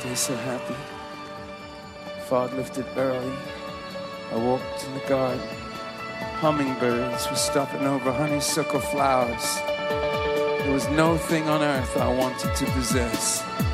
day so happy. Fog lifted early. I walked in the garden. Hummingbirds were stopping over honeysuckle flowers. There was no thing on earth I wanted to possess.